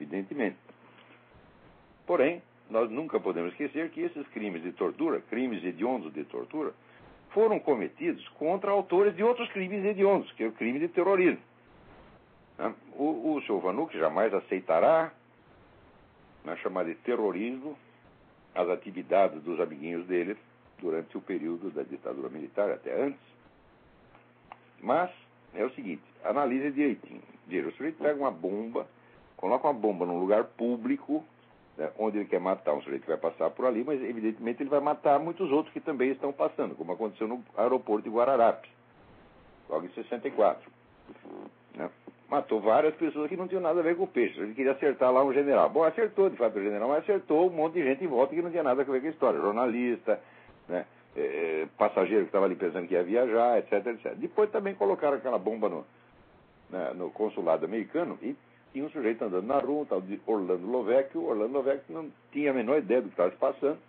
evidentemente. Porém, nós nunca podemos esquecer que esses crimes de tortura, crimes hediondos de tortura, foram cometidos contra autores de outros crimes hediondos, que é o crime de terrorismo. O Sr. Vanuc jamais aceitará chamar de terrorismo as atividades dos amiguinhos dele durante o período da ditadura militar, até antes. Mas é o seguinte, analise direitinho. O sujeito pega uma bomba, coloca uma bomba num lugar público, né, onde ele quer matar um sujeito que vai passar por ali, mas evidentemente ele vai matar muitos outros que também estão passando, como aconteceu no aeroporto de Guararapes, logo em 64. Né? Matou várias pessoas que não tinham nada a ver com o peixe. Ele queria acertar lá um general. Bom, acertou de fato o general, mas acertou um monte de gente em volta que não tinha nada a ver com a história. Jornalista, né? Passageiro que estava ali pensando que ia viajar, etc, etc. Depois também colocaram aquela bomba no consulado americano e tinha um sujeito andando na rua, um tal de Orlando Lovec. O Orlando Lovec não tinha a menor ideia do que estava se passando.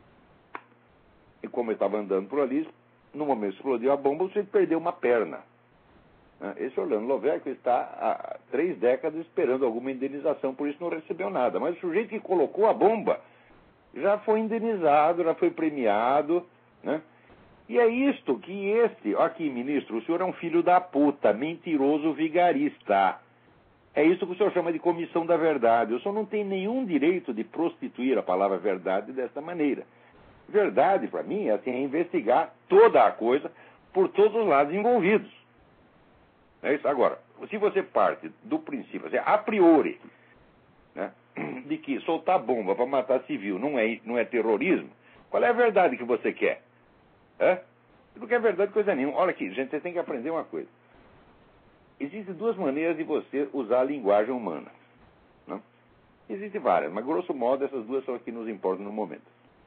E como ele estava andando por ali, no momento que explodiu a bomba, o sujeito perdeu uma perna. Esse Orlando Lovec está há 3 décadas esperando alguma indenização, por isso não recebeu nada. Mas o sujeito que colocou a bomba já foi indenizado, já foi premiado, né? E é isto que aqui, ministro, o senhor é um filho da puta, mentiroso, vigarista. É isso que o senhor chama de comissão da verdade. O senhor não tem nenhum direito de prostituir a palavra verdade desta maneira. Verdade, para mim, é assim, é investigar toda a coisa por todos os lados envolvidos. É isso. Agora, se você parte do princípio, assim, a priori, né, de que soltar bomba para matar civil não é terrorismo, qual é a verdade que você quer? Você não quer verdade coisa nenhuma. Olha aqui, gente, você tem que aprender uma coisa. Existem 2 maneiras de você usar a linguagem humana. Né? Existem várias, mas grosso modo essas 2 são as que nos importam no momento.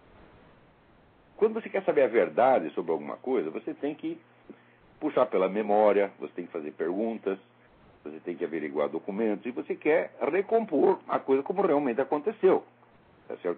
Quando você quer saber a verdade sobre alguma coisa, você tem que puxar pela memória, você tem que fazer perguntas, você tem que averiguar documentos, e você quer recompor a coisa como realmente aconteceu. Tá certo?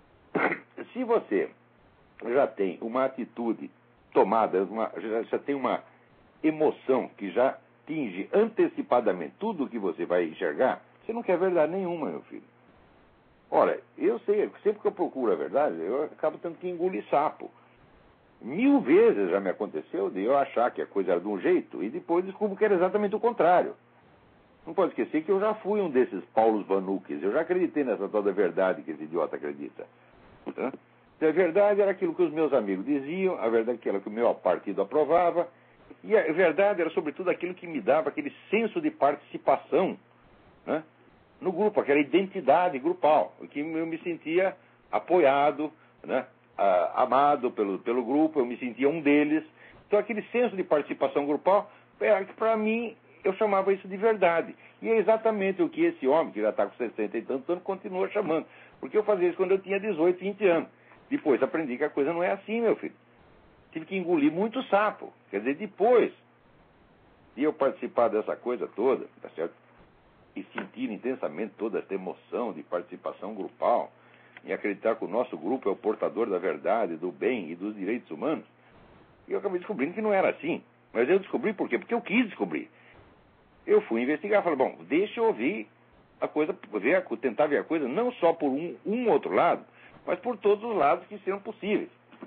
Se você já tem uma atitude tomada, já tem uma emoção que já atinge antecipadamente tudo o que você vai enxergar, você não quer verdade nenhuma, meu filho. Olha, eu sei, sempre que eu procuro a verdade, eu acabo tendo que engolir sapo. 1000 vezes já me aconteceu de eu achar que a coisa era de um jeito e depois descubro que era exatamente o contrário. Não pode esquecer que eu já fui um desses Paulos Vanuques. Eu já acreditei nessa tal da verdade que esse idiota acredita. Tá? A verdade era aquilo que os meus amigos diziam, a verdade era aquilo que o meu partido aprovava, e a verdade era sobretudo aquilo que me dava aquele senso de participação, né, no grupo, aquela identidade grupal, em que eu me sentia apoiado, né, amado pelo grupo, eu me sentia um deles. Então aquele senso de participação grupal, para mim, eu chamava isso de verdade. E é exatamente o que esse homem, que já está com 60 e tantos anos, continua chamando. Porque eu fazia isso quando eu tinha 18, 20 anos. Depois aprendi que a coisa não é assim, meu filho. Tive que engolir muito sapo. Quer dizer, depois de eu participar dessa coisa toda, tá certo? E sentir intensamente toda essa emoção de participação grupal, e acreditar que o nosso grupo é o portador da verdade, do bem e dos direitos humanos, eu acabei descobrindo que não era assim. Mas eu descobri por quê? Porque eu quis descobrir. Eu fui investigar, falei, bom, deixa eu ouvir a coisa, tentar ver a coisa não só por um outro lado, mas por todos os lados que sejam possíveis.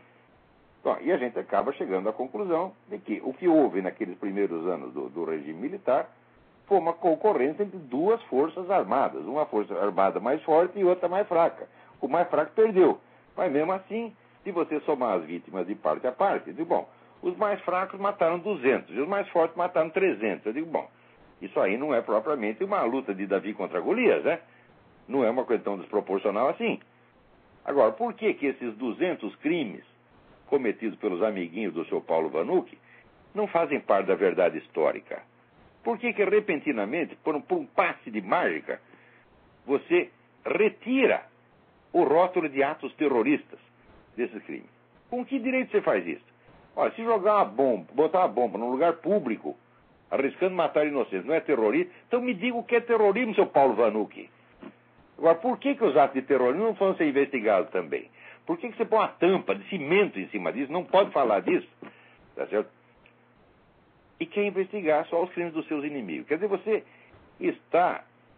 Bom, e a gente acaba chegando à conclusão de que o que houve naqueles primeiros anos do regime militar foi uma concorrência entre 2 forças armadas, uma força armada mais forte e outra mais fraca. O mais fraco perdeu. Mas mesmo assim, se você somar as vítimas de parte a parte, eu digo, bom, os mais fracos mataram 200 e os mais fortes mataram 300. Eu digo, bom, isso aí não é propriamente uma luta de Davi contra Golias, né? Não é uma coisa tão desproporcional assim. Agora, por que esses 200 crimes cometidos pelos amiguinhos do seu Paulo Vanuc não fazem parte da verdade histórica? Por que repentinamente, por um passe de mágica, você retira o rótulo de atos terroristas desses crimes? Com que direito você faz isso? Olha, se jogar uma bomba, botar uma bomba num lugar público, arriscando matar inocentes, não é terrorismo? Então me diga o que é terrorismo, seu Paulo Vanuc. Agora, por que os atos de terrorismo não vão ser investigados também? Por que você põe uma tampa de cimento em cima disso? Não pode falar disso. Tá certo? E quer investigar só os crimes dos seus inimigos. Quer dizer, você está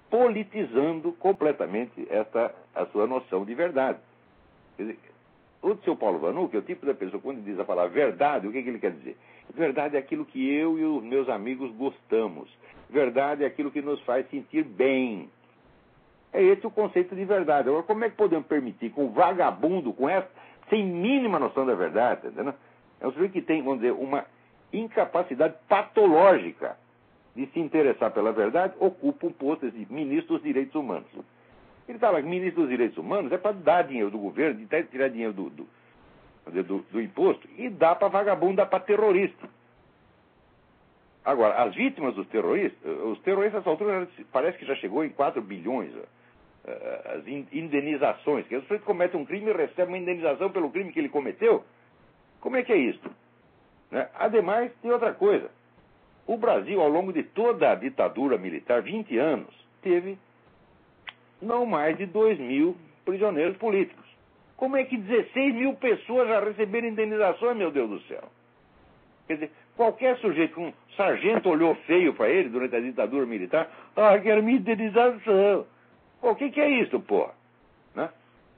politizando completamente a sua noção de verdade. Quer dizer, o seu Paulo Vanucchi é o tipo da pessoa, quando diz a palavra verdade, o que ele quer dizer? Verdade é aquilo que eu e os meus amigos gostamos. Verdade é aquilo que nos faz sentir bem. É esse o conceito de verdade. Agora, como é que podemos permitir que um vagabundo com essa, sem mínima noção da verdade, tá entendendo? É um sujeito que tem, vamos dizer, uma incapacidade patológica de se interessar pela verdade, ocupa um posto de ministro dos direitos humanos. Ele está lá, ministro dos direitos humanos é para dar dinheiro do governo, tirar dinheiro do imposto e dar para vagabundo, dar para terrorista. Agora, as vítimas dos terroristas, os terroristas nessa altura parece que já chegou em 4 bilhões as indenizações. Que o sujeito comete um crime e recebe uma indenização pelo crime que ele cometeu. Como é que é isso? Né? Ademais, tem outra coisa. O Brasil, ao longo de toda a ditadura militar, 20 anos, teve não mais de 2.000 prisioneiros políticos. Como é que 16 mil pessoas já receberam indenizações, meu Deus do céu? Quer dizer, qualquer sujeito, um sargento olhou feio para ele durante a ditadura militar, quero minha indenização. Pô, o que é isso, porra? Né?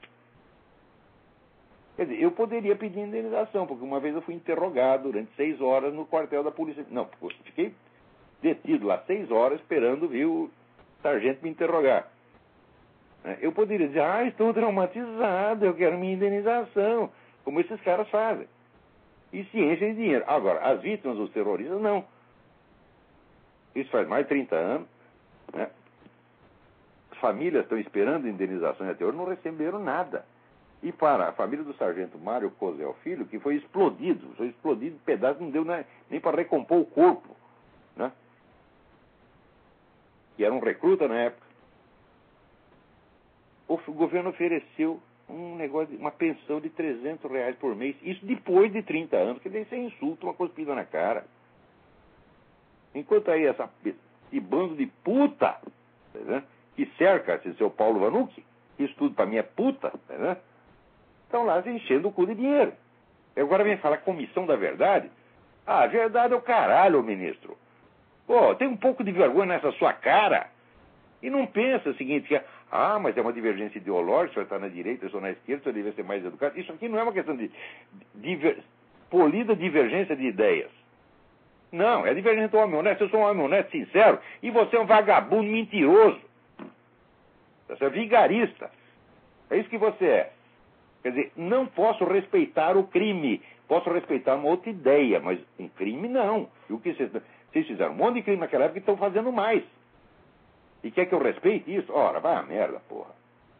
Quer dizer, eu poderia pedir indenização, porque uma vez eu fui interrogado durante 6 horas no quartel da polícia. Não, fiquei detido lá 6 horas esperando vir o sargento me interrogar. Eu poderia dizer, estou traumatizado, eu quero minha indenização, como esses caras fazem. E se enchem de dinheiro. Agora, as vítimas dos terroristas, não. Isso faz mais de 30 anos. Né? As famílias estão esperando indenizações até hoje, não receberam nada. E para a família do sargento Mário Cosel Filho, que foi explodido em pedaços, não deu nem para recompor o corpo. Né? Que era um recruta na época. O governo ofereceu um negócio, uma pensão de R$300 por mês. Isso depois de 30 anos, que daí você insulta, uma cuspida na cara. Enquanto aí esse bando de puta, né, que cerca esse seu Paulo Vanucchi, que isso tudo pra mim é puta, né, estão lá se enchendo o cu de dinheiro. E agora vem falar comissão da verdade. A verdade é o caralho, ministro. Pô, tem um pouco de vergonha nessa sua cara. E não pensa o seguinte, que mas é uma divergência ideológica, o senhor está na direita, eu estou na esquerda, o senhor deve ser mais educado. Isso aqui não é uma questão de polida divergência de ideias. Não, é divergência do homem honesto. Eu sou um homem honesto, sincero, e você é um vagabundo mentiroso. Você é vigarista. É isso que você é. Quer dizer, não posso respeitar o crime. Posso respeitar uma outra ideia, mas um crime não. E o que vocês fizeram? Um monte de crime naquela época e estão fazendo mais. E quer que eu respeite isso? Ora, vai a merda, porra.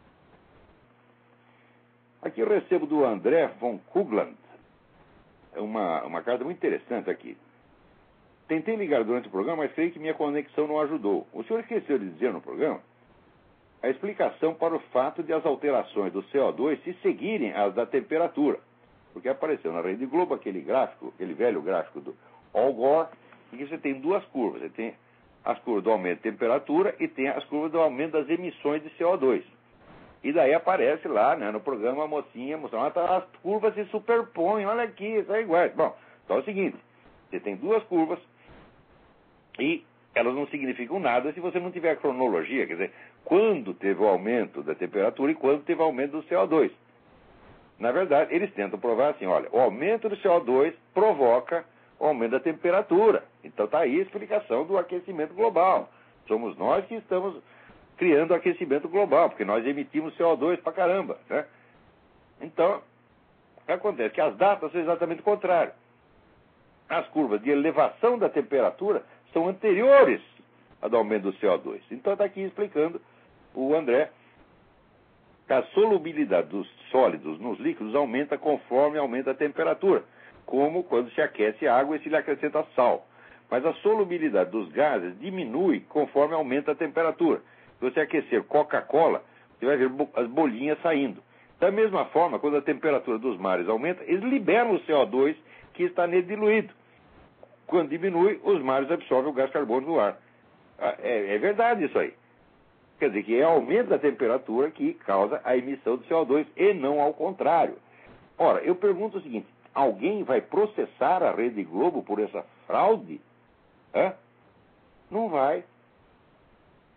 Aqui eu recebo do André von Kugland uma carta muito interessante aqui. Tentei ligar durante o programa, mas creio que minha conexão não ajudou. O senhor esqueceu de dizer no programa a explicação para o fato de as alterações do CO2 se seguirem às da temperatura. Porque apareceu na Rede Globo aquele gráfico, aquele velho gráfico do Al Gore, em que você tem duas curvas. Você tem as curvas do aumento de temperatura e tem as curvas do aumento das emissões de CO2. E daí aparece lá, né, no programa a mocinha mostrando, as curvas se superpõem, olha aqui, são iguais. Bom, então é o seguinte, você tem duas curvas e elas não significam nada se você não tiver a cronologia, quer dizer, quando teve o aumento da temperatura e quando teve o aumento do CO2. Na verdade, eles tentam provar assim, olha, o aumento do CO2 provoca o aumento da temperatura. Então está aí a explicação do aquecimento global. Somos nós que estamos criando o aquecimento global, porque nós emitimos CO2 pra caramba. Né? Então, acontece que as datas são exatamente o contrário. As curvas de elevação da temperatura são anteriores ao do aumento do CO2. Então está aqui explicando o André que a solubilidade dos sólidos nos líquidos aumenta conforme aumenta a temperatura, como quando se aquece a água e se lhe acrescenta sal. Mas a solubilidade dos gases diminui conforme aumenta a temperatura. Se você aquecer Coca-Cola, você vai ver as bolinhas saindo. Da mesma forma, quando a temperatura dos mares aumenta, eles liberam o CO2 que está nele diluído. Quando diminui, os mares absorvem o gás carbônico do ar. É verdade isso aí. Quer dizer que é o aumento da temperatura que causa a emissão de CO2 e não ao contrário. Ora, eu pergunto o seguinte, alguém vai processar a Rede Globo por essa fraude? Não vai.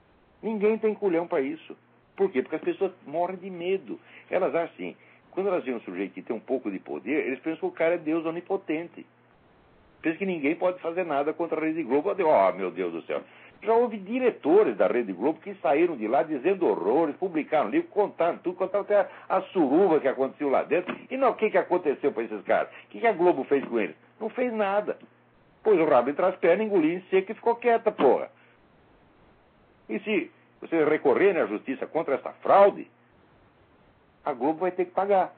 Ninguém tem culhão para isso. Por quê? Porque as pessoas morrem de medo. Elas acham assim, quando elas veem um sujeito que tem um pouco de poder, eles pensam que o cara é Deus onipotente. Pensam que ninguém pode fazer nada contra a Rede Globo. Oh, meu Deus do céu. Já houve diretores da Rede Globo que saíram de lá dizendo horrores, publicaram livro, contaram tudo, contaram até a suruba que aconteceu lá dentro. E não, o que aconteceu para esses caras? O que a Globo fez com eles? Não fez nada. Pôs o rabo entre as pernas, engoliu em seco e ficou quieta, porra. E se você recorrer na justiça contra essa fraude, a Globo vai ter que pagar.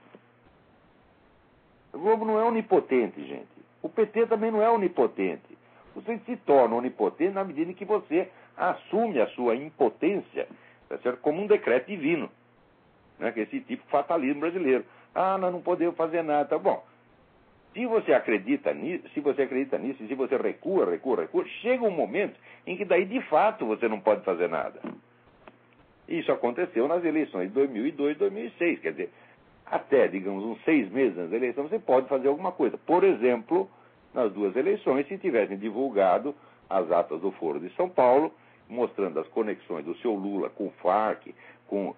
A Globo não é onipotente, gente. O PT também não é onipotente. Você se torna onipotente na medida em que você assume a sua impotência, tá certo? Como um decreto divino, né? Que é esse tipo de fatalismo brasileiro. Ah, nós não podemos fazer nada. Tá bom. Se você acredita nisso, e se você recua, chega um momento em que daí de fato você não pode fazer nada. Isso aconteceu nas eleições de 2002 e 2006. Quer dizer, até, digamos, uns 6 meses nas eleições, você pode fazer alguma coisa. Por exemplo, nas 2 eleições, se tivessem divulgado as atas do Foro de São Paulo, mostrando as conexões do seu Lula com o FARC, com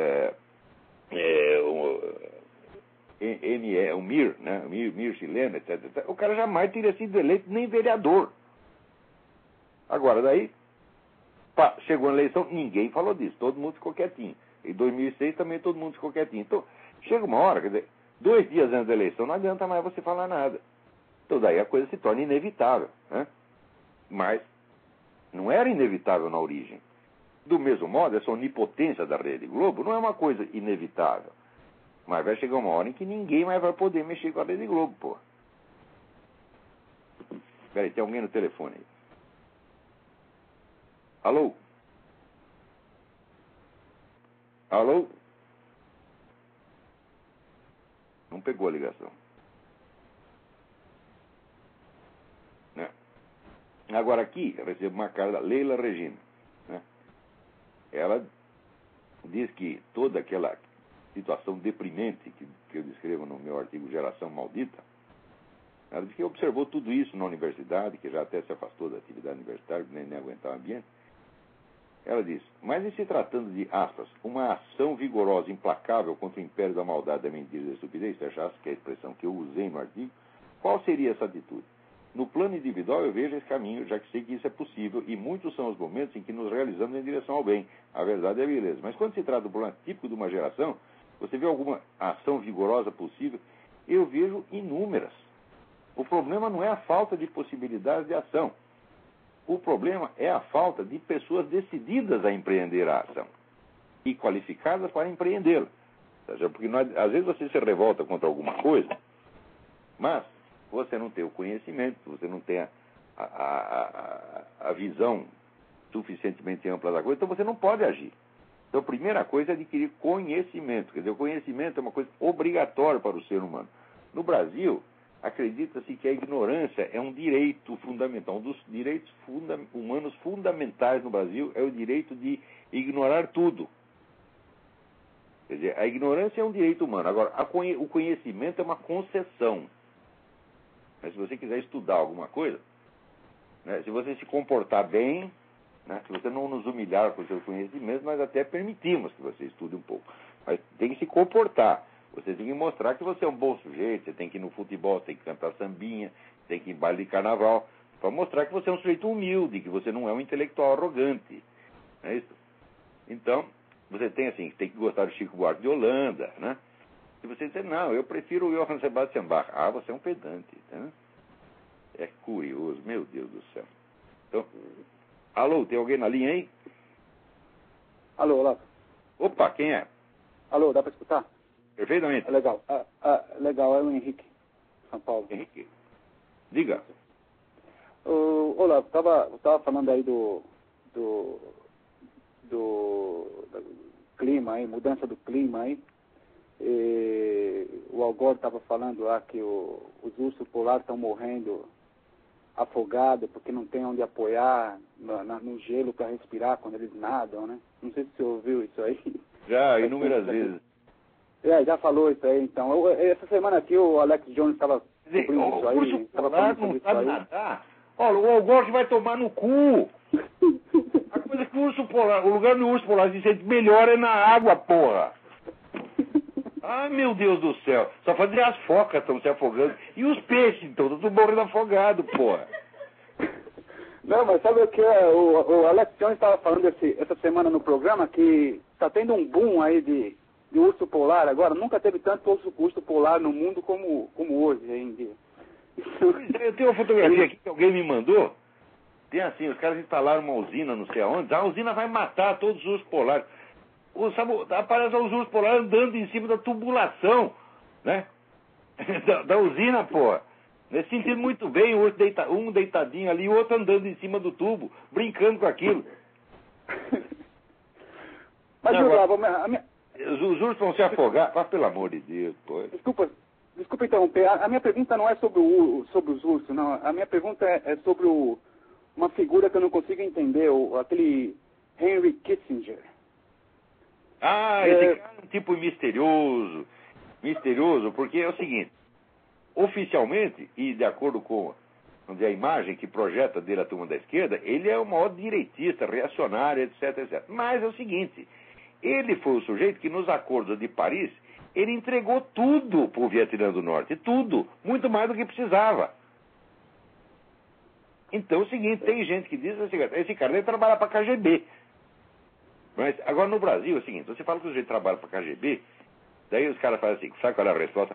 o MIR, né? O MIR chileno, etc. O cara jamais teria sido eleito nem vereador. Agora, daí, chegou a eleição, ninguém falou disso, todo mundo ficou quietinho. Em 2006 também todo mundo ficou quietinho. Então, chega uma hora, quer dizer, 2 dias antes da eleição, não adianta mais você falar nada. Então daí a coisa se torna inevitável, né? Mas não era inevitável na origem. Do mesmo modo, essa onipotência da Rede Globo não é uma coisa inevitável. Mas vai chegar uma hora em que ninguém mais vai poder mexer com a Rede Globo, pô. Peraí, tem alguém no telefone aí. Alô? Alô? Não pegou a ligação. Né? Agora aqui, eu recebo uma carta da Leila Regina. Né? Ela diz que toda aquela situação deprimente que eu descrevo no meu artigo Geração Maldita, ela diz que observou tudo isso na universidade, que já até se afastou da atividade universitária, nem aguentava o ambiente. Ela diz, mas em se tratando de, aspas, uma ação vigorosa, implacável contra o império da maldade, da mentira e da estupidez, fecha aspas, que é a expressão que eu usei no artigo, qual seria essa atitude? No plano individual eu vejo esse caminho, já que sei que isso é possível, e muitos são os momentos em que nos realizamos em direção ao bem. A verdade é a beleza. Mas quando se trata do problema típico de uma geração, você vê alguma ação vigorosa possível? Eu vejo inúmeras. O problema não é a falta de possibilidades de ação. O problema é a falta de pessoas decididas a empreender a ação e qualificadas para empreendê-la. Porque às vezes você se revolta contra alguma coisa, mas você não tem o conhecimento, você não tem a visão suficientemente ampla da coisa, então você não pode agir. Então a primeira coisa é adquirir conhecimento. Quer dizer, o conhecimento é uma coisa obrigatória para o ser humano. No Brasil, acredita-se que a ignorância é um direito fundamental. Um dos direitos humanos fundamentais no Brasil é o direito de ignorar tudo. Quer dizer, a ignorância é um direito humano. Agora, o conhecimento é uma concessão. Mas se você quiser estudar alguma coisa, né, se você se comportar bem, né, se você não nos humilhar com o seu conhecimento, nós até permitimos que você estude um pouco. Mas tem que se comportar. Você tem que mostrar que você é um bom sujeito, você tem que ir no futebol, tem que cantar sambinha, tem que ir em baile de carnaval, para mostrar que você é um sujeito humilde, que você não é um intelectual arrogante. Não é isso? Então, você tem que gostar do Chico Buarque de Holanda, né? Se você disser, não, eu prefiro o Johann Sebastian Bach. Ah, você é um pedante, né? É curioso, meu Deus do céu. Então, alô, tem alguém na linha aí? Alô, olá. Opa, quem é? Alô, dá para escutar? Perfeitamente. Legal. Legal, é o Henrique, São Paulo. Henrique, diga. Olá, eu tava falando aí do clima aí, mudança do clima aí. O Al Gore estava falando lá que os ursos polares estão morrendo afogados porque não tem onde apoiar no gelo para respirar quando eles nadam, né? Não sei se você ouviu isso aí. Já, inúmeras vezes. Já falou isso aí, então. Essa semana aqui o Alex Jones estava cobrindo isso aí. O polar não sabe nadar. Olha, o Al Gore vai tomar no cu. A coisa que que o urso polar, o lugar do urso polar se sente melhor é na água, porra. Ai, meu Deus do céu. Só fazer as focas estão se afogando. E os peixes, então, estão morrendo afogados, porra. Não, mas sabe o que é? O Alex Jones estava falando essa semana no programa que está tendo um boom aí de urso polar agora. Nunca teve tanto urso polar no mundo como hoje em dia. Eu tenho uma fotografia aqui que alguém me mandou. Tem assim, os caras instalaram uma usina não sei aonde. A usina vai matar todos os ursos polares. Aparece os ursos polares andando em cima da tubulação, né? da usina, porra. Nesse sentido, muito bem, o urso um deitadinho ali, o outro andando em cima do tubo, brincando com aquilo. Mas, os ursos vão se afogar. Ah, pelo amor de Deus, pô. Desculpa interromper. A minha pergunta não é sobre os ursos, não. A minha pergunta é sobre uma figura que eu não consigo entender, aquele Henry Kissinger. Esse cara é um tipo misterioso. Misterioso, porque é o seguinte. Oficialmente, e de acordo com a imagem que projeta dele a turma da esquerda, ele é o maior direitista, reacionário, etc, etc. Mas é o seguinte, ele foi o sujeito que nos acordos de Paris, ele entregou tudo para o Vietnã do Norte, tudo, muito mais do que precisava. Então é o seguinte, tem gente que diz assim, esse cara deve trabalhar para a KGB. Mas agora no Brasil é o seguinte, você fala que o sujeito trabalha para a KGB, daí os caras fazem assim, sabe qual é a resposta?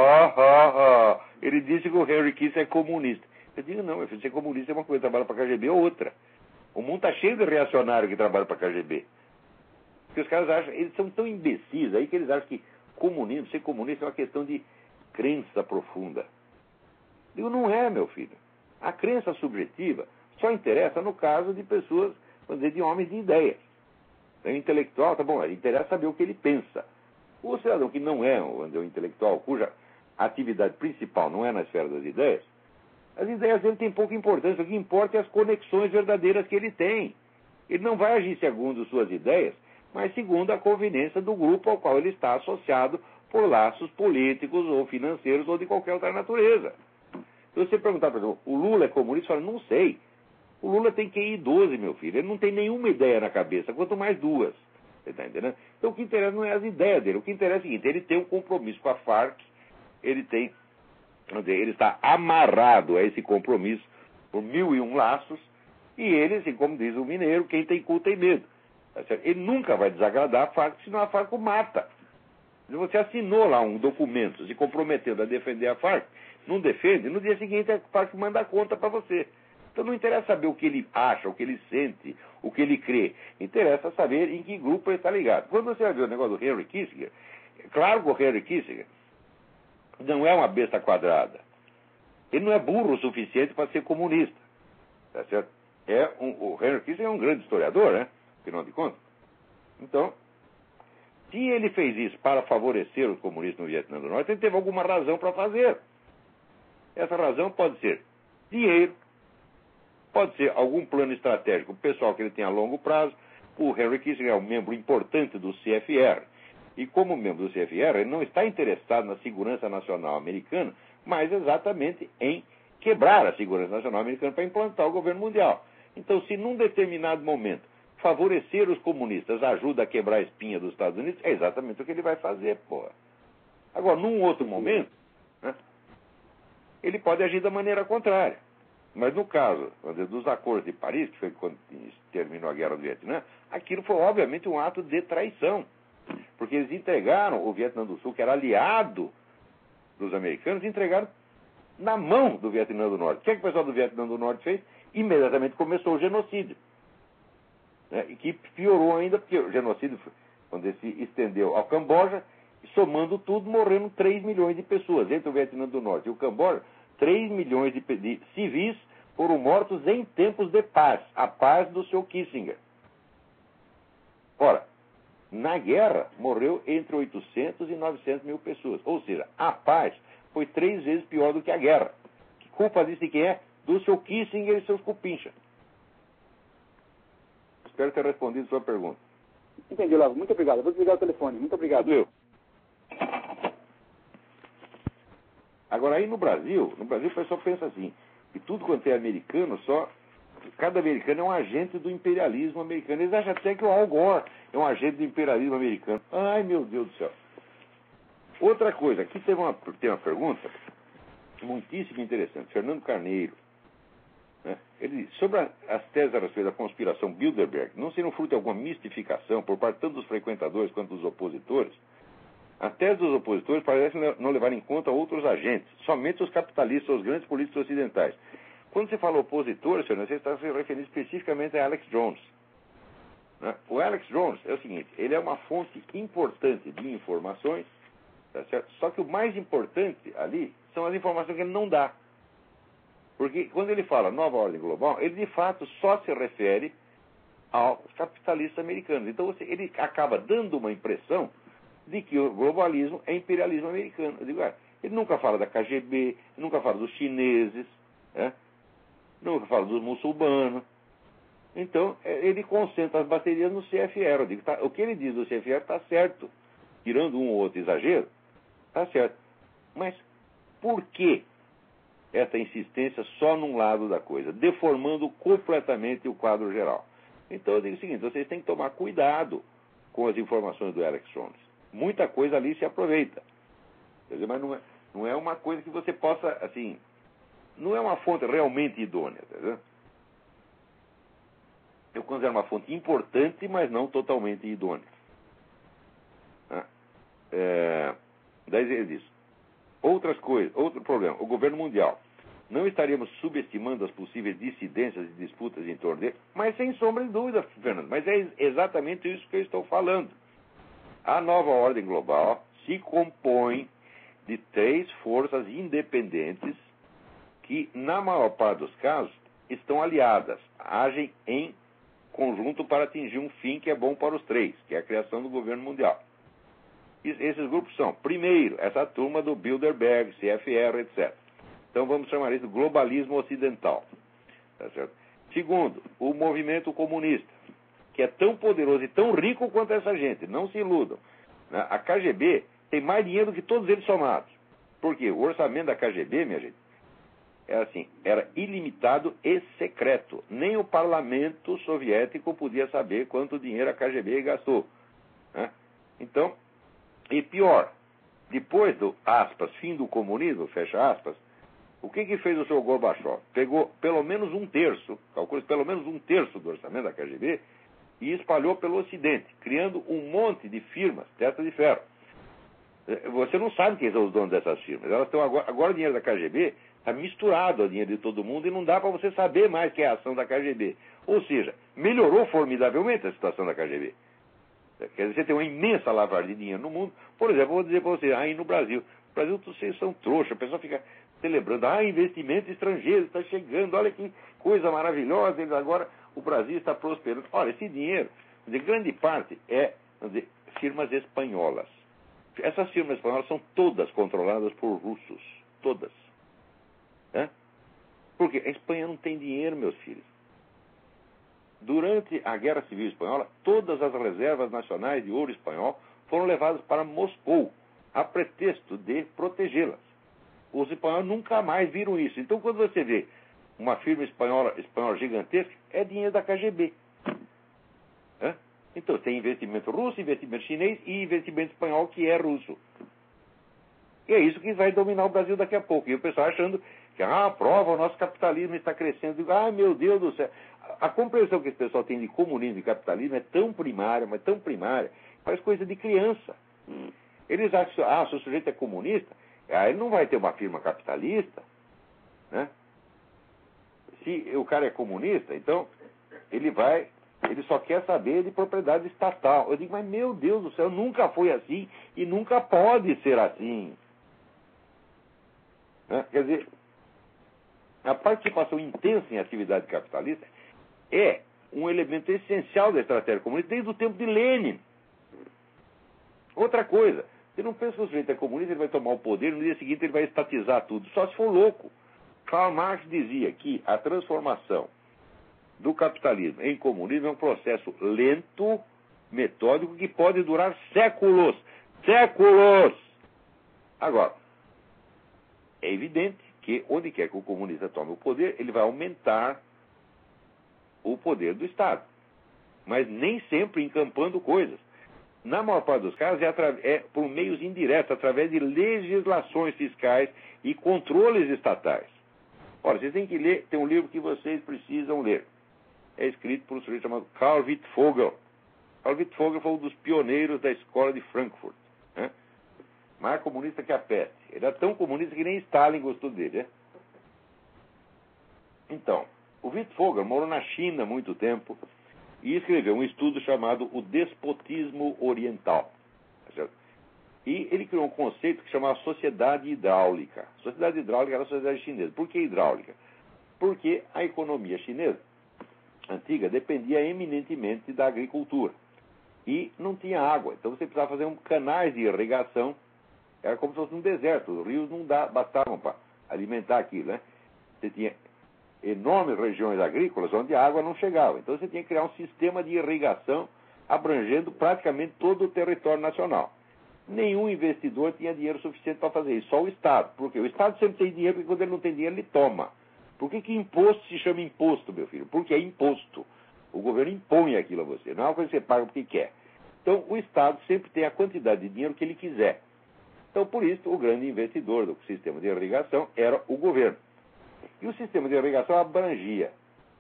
Ele disse que o Henry Kissinger é comunista. Eu digo, não, meu filho, ser comunista é uma coisa, trabalha para a KGB é outra. O mundo está cheio de reacionário que trabalha para a KGB. Porque os caras acham, eles são tão imbecis aí que eles acham que ser comunista é uma questão de crença profunda. Eu digo, não é, meu filho. A crença subjetiva só interessa no caso de pessoas, vamos dizer, de homens de ideias. O intelectual, tá bom, interessa saber o que ele pensa. O cidadão que não é um intelectual, cuja atividade principal não é na esfera das ideias, as ideias dele têm pouca importância. O que importa é as conexões verdadeiras que ele tem. Ele não vai agir segundo suas ideias, mas segundo a conveniência do grupo ao qual ele está associado por laços políticos ou financeiros ou de qualquer outra natureza. Se você perguntar, por exemplo, o Lula é comunista? Fala, não sei. O Lula tem QI 12, meu filho. Ele não tem nenhuma ideia na cabeça, quanto mais duas. Você está entendendo? Então o que interessa não é as ideias dele. O que interessa é o seguinte, ele tem um compromisso com a Farc, ele está amarrado a esse compromisso por 1001 laços, e ele, assim como diz o mineiro, quem tem cu tem medo. Tá certo? Ele nunca vai desagradar a Farc, senão a Farc o mata. Se você assinou lá um documento se comprometendo a defender a Farc, não defende, no dia seguinte a Farc manda a conta para você. Então não interessa saber o que ele acha, o que ele sente, o que ele crê. Interessa saber em que grupo ele está ligado. Quando você vai ver o negócio do Henry Kissinger, é claro que o Henry Kissinger não é uma besta quadrada. Ele não é burro o suficiente para ser comunista. Tá certo? O Henry Kissinger é um grande historiador, né? Afinal de contas. Então, se ele fez isso para favorecer os comunistas no Vietnã do Norte, ele teve alguma razão para fazer. Essa razão pode ser dinheiro, pode ser algum plano estratégico pessoal que ele tem a longo prazo. O Henry Kissinger é um membro importante do CFR. E como membro do CFR, ele não está interessado na segurança nacional americana, mas exatamente em quebrar a segurança nacional americana para implantar o governo mundial. Então, se num determinado momento favorecer os comunistas ajuda a quebrar a espinha dos Estados Unidos, é exatamente o que ele vai fazer, porra. Agora, num outro momento, né, ele pode agir da maneira contrária. Mas no caso dos acordos de Paris, que foi quando terminou a guerra do Vietnã, aquilo foi obviamente um ato de traição. Porque eles entregaram o Vietnã do Sul, que era aliado dos americanos, entregaram na mão do Vietnã do Norte. O que o pessoal do Vietnã do Norte fez? Imediatamente começou o genocídio. Né? E que piorou ainda, porque o genocídio, quando ele se estendeu ao Camboja, somando tudo, morreram 3 milhões de pessoas. Entre o Vietnã do Norte e o Camboja, 3 milhões de civis foram mortos em tempos de paz, a paz do seu Kissinger. Ora, na guerra, morreu entre 800 e 900 mil pessoas. Ou seja, a paz foi 3 vezes pior do que a guerra. Que culpa disso de quem é? Do seu Kissinger e seus cupincha. Espero ter respondido a sua pergunta. Entendi, Olavo. Muito obrigado. Vou desligar o telefone. Muito obrigado. Eu. Agora, aí no Brasil o pessoal pensa assim, que tudo quanto é americano só Cada americano é um agente do imperialismo americano. Eles acham até que o Al Gore é um agente do imperialismo americano. Ai, meu Deus do céu. Outra coisa, aqui tem uma pergunta muitíssimo interessante. Fernando Carneiro, né? Ele diz, sobre as teses a respeito da conspiração Bilderberg, não seriam fruto de alguma mistificação por parte tanto dos frequentadores quanto dos opositores? As teses dos opositores parecem não levar em conta outros agentes, somente os capitalistas, os grandes políticos ocidentais. Quando você fala opositor, senhor, você está se referindo especificamente a Alex Jones. Né? O Alex Jones é o seguinte, ele é uma fonte importante de informações, tá certo? Só que o mais importante ali são as informações que ele não dá. Porque quando ele fala nova ordem global, ele de fato só se refere aos capitalistas americanos. Então ele acaba dando uma impressão de que o globalismo é imperialismo americano. Eu digo, ele nunca fala da KGB, nunca fala dos chineses, né? Nunca fala dos muçulmanos. Então, ele concentra as baterias no CFR. Eu digo, tá, o que ele diz do CFR está certo. Tirando um ou outro exagero, está certo. Mas por que essa insistência só num lado da coisa? Deformando completamente o quadro geral. Então, eu digo o seguinte, vocês têm que tomar cuidado com as informações do Alex Jones. Muita coisa ali se aproveita. Quer dizer, mas não é uma coisa que você possa, assim... Não é uma fonte realmente idônea, tá vendo? Eu considero uma fonte importante, mas não totalmente idônea. Daí ele diz, outras coisas, outro problema, o governo mundial. Não estaríamos subestimando as possíveis dissidências e disputas em torno dele, mas sem sombra de dúvida, Fernando, mas é exatamente isso que eu estou falando. A nova ordem global se compõe de 3 forças independentes que, na maior parte dos casos, estão aliadas, agem em conjunto para atingir um fim que é bom para os 3, que é a criação do governo mundial. Esses grupos são, primeiro, essa turma do Bilderberg, CFR, etc. Então vamos chamar isso de globalismo ocidental. Tá certo? Segundo, o movimento comunista, que é tão poderoso e tão rico quanto essa gente, não se iludam. A KGB tem mais dinheiro do que todos eles somados. Por quê? O orçamento da KGB, minha gente, era ilimitado e secreto. Nem o parlamento soviético podia saber quanto dinheiro a KGB gastou. Né? Então, e pior, depois do, aspas, fim do comunismo, fecha aspas, o que fez o senhor Gorbachev? Pegou pelo menos um terço, calcula pelo menos um terço do orçamento da KGB e espalhou pelo Ocidente, criando um monte de firmas, testa de ferro. Você não sabe quem são os donos dessas firmas. Elas estão agora o dinheiro da KGB está misturado ao dinheiro de todo mundo e não dá para você saber mais que é a ação da KGB. Ou seja, melhorou formidavelmente a situação da KGB. Quer dizer, você tem uma imensa lavagem de dinheiro no mundo. Por exemplo, vou dizer para você, aí no Brasil vocês são trouxa, a pessoa fica celebrando, investimento estrangeiro está chegando, olha que coisa maravilhosa, agora o Brasil está prosperando. Olha, esse dinheiro, de grande parte, é, vamos dizer, firmas espanholas. Essas firmas espanholas são todas controladas por russos. Todas. Porque a Espanha não tem dinheiro, meus filhos. Durante a Guerra Civil Espanhola, todas as reservas nacionais de ouro espanhol foram levadas para Moscou, a pretexto de protegê-las. Os espanhóis nunca mais viram isso. Então, quando você vê uma firma espanhola gigantesca, é dinheiro da KGB. Então, tem investimento russo, investimento chinês e investimento espanhol que é russo. E é isso que vai dominar o Brasil daqui a pouco. E o pessoal achando que, prova, o nosso capitalismo está crescendo. Digo, meu Deus do céu. A compreensão que esse pessoal tem de comunismo e capitalismo é tão primária, mas tão primária, faz coisa de criança. Eles acham, se o sujeito é comunista, ele não vai ter uma firma capitalista, né? Se o cara é comunista, então ele só quer saber de propriedade estatal. Eu digo, mas meu Deus do céu, nunca foi assim e nunca pode ser assim. Quer dizer, a participação intensa em atividade capitalista é um elemento essencial da estratégia comunista desde o tempo de Lenin. Outra coisa, você não pensa que o sujeito é comunista, ele vai tomar o poder, no dia seguinte ele vai estatizar tudo, só se for louco. Karl Marx dizia que a transformação do capitalismo em comunismo é um processo lento, metódico, que pode durar séculos. Séculos! Agora, é evidente que onde quer que o comunista tome o poder, ele vai aumentar o poder do Estado, mas nem sempre encampando coisas. Na maior parte dos casos é por meios indiretos, através de legislações fiscais e controles estatais. Ora, vocês têm que ler, tem um livro que vocês precisam ler. É escrito por um sujeito chamado Karl Wittfogel. Karl Wittfogel foi um dos pioneiros da escola de Frankfurt, né? Mais comunista que a peste. Ele era tão comunista que nem Stalin gostou dele, né? Então, o Wittfogel morou na China há muito tempo e escreveu um estudo chamado O Despotismo Oriental. Tá certo? E ele criou um conceito que chamava sociedade hidráulica. Sociedade hidráulica era a sociedade chinesa. Por que hidráulica? Porque a economia chinesa antiga dependia eminentemente da agricultura. E não tinha água. Então você precisava fazer canais de irrigação. Era como se fosse um deserto. Os rios não bastavam para alimentar aquilo, né? Você tinha enormes regiões agrícolas onde a água não chegava. Então você tinha que criar um sistema de irrigação abrangendo praticamente todo o território nacional. Nenhum investidor tinha dinheiro suficiente para fazer isso, só o Estado. Por quê? O Estado sempre tem dinheiro, porque quando ele não tem dinheiro, ele toma. Por que imposto se chama imposto, meu filho? Porque é imposto. O governo impõe aquilo a você, não é uma coisa que você paga porque quer. Então, o Estado sempre tem a quantidade de dinheiro que ele quiser. Então, por isso, o grande investidor do sistema de irrigação era o governo. E o sistema de irrigação abrangia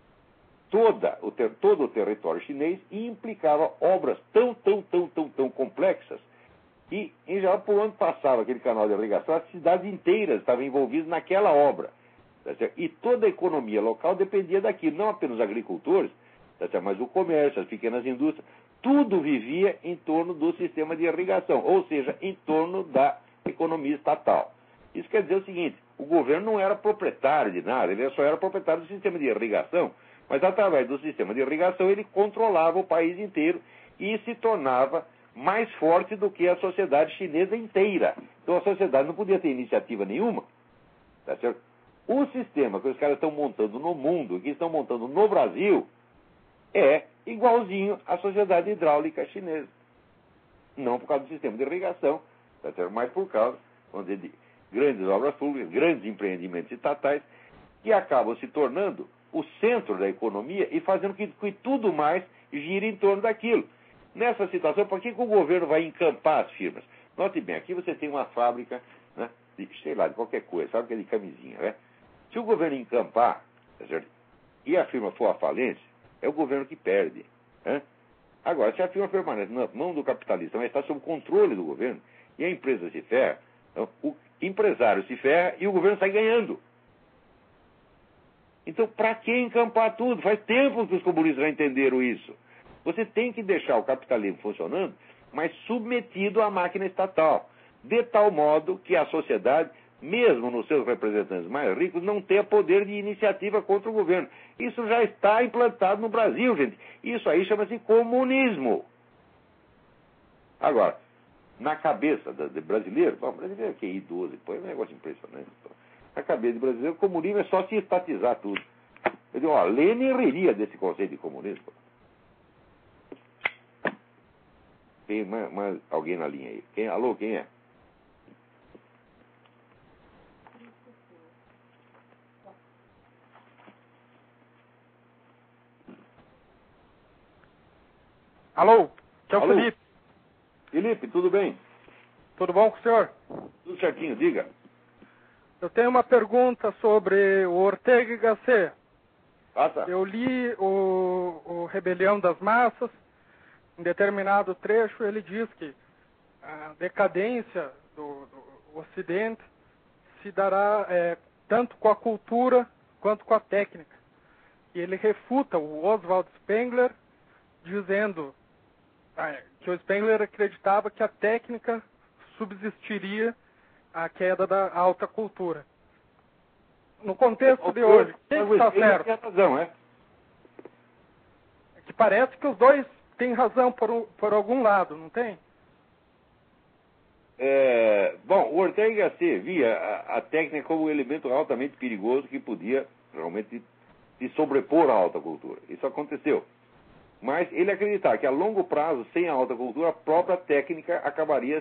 todo o território chinês e implicava obras tão complexas que, em geral, por onde passava aquele canal de irrigação, as cidades inteiras estavam envolvidas naquela obra. Tá certo? E toda a economia local dependia daquilo, não apenas os agricultores, tá certo? Mas o comércio, as pequenas indústrias, tudo vivia em torno do sistema de irrigação, ou seja, em torno da economia estatal. Isso quer dizer o seguinte: o governo não era proprietário de nada, ele só era proprietário do sistema de irrigação, mas através do sistema de irrigação ele controlava o país inteiro e se tornava mais forte do que a sociedade chinesa inteira. Então a sociedade não podia ter iniciativa nenhuma. Tá certo? O sistema que os caras estão montando no mundo, que estão montando no Brasil, é igualzinho à sociedade hidráulica chinesa. Não por causa do sistema de irrigação, tá certo? Mas por causa, vamos dizer, de grandes obras públicas, grandes empreendimentos estatais, que acabam se tornando o centro da economia e fazendo que tudo mais gire em torno daquilo. Nessa situação, por que o governo vai encampar as firmas? Note bem, aqui você tem uma fábrica, né, de qualquer coisa, fábrica de camisinha, né? Se o governo encampar, tá certo? E a firma for à falência, é o governo que perde, né? Agora, se a firma permanece na mão do capitalista, mas está sob controle do governo, e a empresa se ferra, então, o empresário se ferra e o governo sai ganhando. Então, para que encampar tudo? Faz tempo que os comunistas já entenderam isso. Você tem que deixar o capitalismo funcionando, mas submetido à máquina estatal, de tal modo que a sociedade, mesmo nos seus representantes mais ricos, não tenha poder de iniciativa contra o governo. Isso já está implantado no Brasil, gente. Isso aí chama-se comunismo. Agora, na cabeça do brasileiro, o brasileiro que é idoso, é um negócio impressionante. Na cabeça do brasileiro, o comunismo é só se estatizar tudo. Eu digo, Lenin riria desse conceito de comunismo. Tem mais alguém na linha aí? Alô, quem é? Alô, que é o Alô? Felipe. Felipe, tudo bem? Tudo bom com o senhor? Tudo certinho, diga. Eu tenho uma pergunta sobre o Ortega y Gasset. Passa. Eu li o Rebelião das Massas. Em determinado trecho ele diz que a decadência do Ocidente se dará tanto com a cultura quanto com a técnica. E ele refuta o Oswald Spengler dizendo que o Spengler acreditava que a técnica subsistiria à queda da alta cultura. No contexto de hoje, quem está certo? Tem razão, é? É que parece que os dois têm razão por algum lado, não tem? Bom, o Ortega y Gasset via a técnica como um elemento altamente perigoso que podia realmente se sobrepor à alta cultura. Isso aconteceu. Mas ele acreditava que a longo prazo, sem a alta cultura, a própria técnica acabaria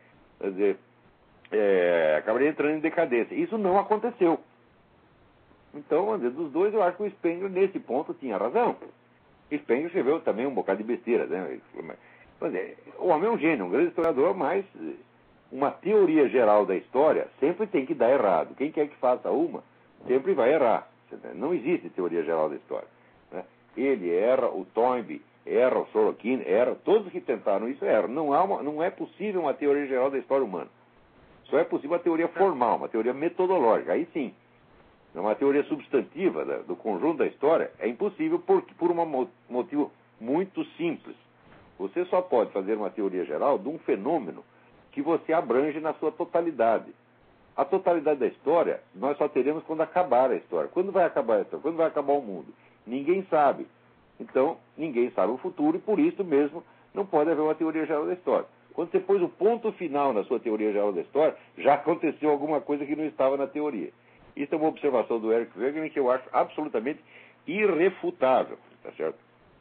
acabaria entrando em decadência. Isso não aconteceu. Então, vamos dizer, dos dois, eu acho que o Spengler, nesse ponto, tinha razão. Spengler escreveu também um bocado de besteira, né? Quer dizer, o homem é um gênio, um grande historiador, mas uma teoria geral da história sempre tem que dar errado. Quem quer que faça uma, sempre vai errar. Não existe teoria geral da história, né? Ele erra, o Toynbee erra, o Sorokin erra, todos que tentaram isso erram. Não é possível uma teoria geral da história humana. Só é possível uma teoria formal, uma teoria metodológica. Aí sim. Uma teoria substantiva do conjunto da história é impossível por um motivo muito simples. Você só pode fazer uma teoria geral de um fenômeno que você abrange na sua totalidade. A totalidade da história nós só teremos quando acabar a história. Quando vai acabar a história? Quando vai acabar o mundo? Ninguém sabe. Então, ninguém sabe o futuro e por isso mesmo não pode haver uma teoria geral da história. Quando você pôs o ponto final na sua teoria geral da história, já aconteceu alguma coisa que não estava na teoria. Isso é uma observação do Eric Wegener que eu acho absolutamente irrefutável, tá certo?